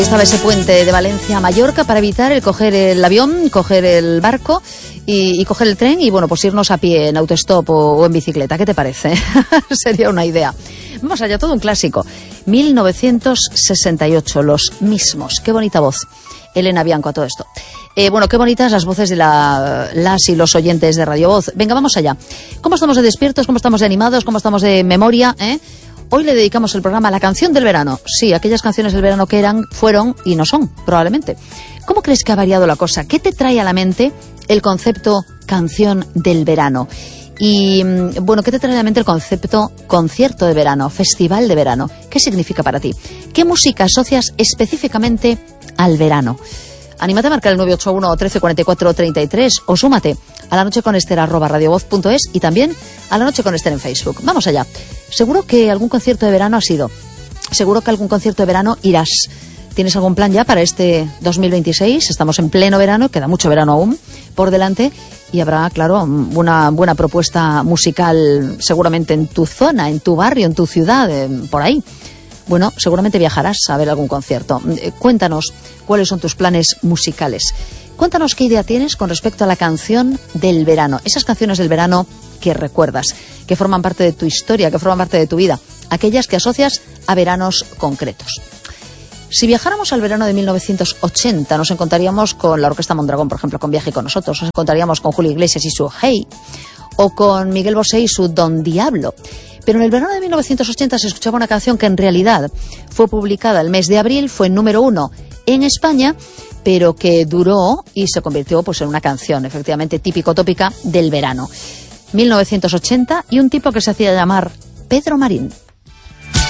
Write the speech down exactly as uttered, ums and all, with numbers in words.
Estaba ese puente de Valencia a Mallorca para evitar el coger el avión, coger el barco y, y coger el tren y, bueno, pues irnos a pie en autostop o, o en bicicleta. ¿Qué te parece? Sería una idea. Vamos allá, todo un clásico. mil novecientos sesenta y ocho, Los Mismos. Qué bonita voz. Elena Bianco a todo esto. Eh, bueno, qué bonitas las voces de la, las y los oyentes de Radio Voz. Venga, vamos allá. ¿Cómo estamos de despiertos? ¿Cómo estamos de animados? ¿Cómo estamos de memoria? ¿Eh? Hoy le dedicamos el programa a la canción del verano. Sí, aquellas canciones del verano que eran, fueron y no son, probablemente. ¿Cómo crees que ha variado la cosa? ¿Qué te trae a la mente el concepto canción del verano? Y, bueno, ¿qué te trae a la mente el concepto concierto de verano, festival de verano? ¿Qué significa para ti? ¿Qué música asocias específicamente al verano? Anímate a marcar el nueve ocho uno, trece cuarenta y cuatro, treinta y tres o súmate a la noche con Esther arroba radiovoz punto es y también a la noche con Esther en Facebook. Vamos allá. Seguro que algún concierto de verano has ido. Seguro que algún concierto de verano irás. ¿Tienes algún plan ya para este dos mil veintiséis? Estamos en pleno verano, queda mucho verano aún por delante y habrá, claro, una buena propuesta musical seguramente en tu zona, en tu barrio, en tu ciudad, por ahí. Bueno, seguramente viajarás a ver algún concierto. Eh, cuéntanos cuáles son tus planes musicales. Cuéntanos qué idea tienes con respecto a la canción del verano. Esas canciones del verano que recuerdas, que forman parte de tu historia, que forman parte de tu vida. Aquellas que asocias a veranos concretos. Si viajáramos al verano de mil novecientos ochenta, nos encontraríamos con la Orquesta Mondragón, por ejemplo, con Viaje con nosotros. Nos encontraríamos con Julio Iglesias y su Hey, o con Miguel Bosé y su Don Diablo. Pero en el verano de mil novecientos ochenta se escuchaba una canción que en realidad fue publicada el mes de abril, fue número uno en España, pero que duró y se convirtió, pues, en una canción efectivamente típico-tópica del verano. mil novecientos ochenta, y un tipo que se hacía llamar Pedro Marín.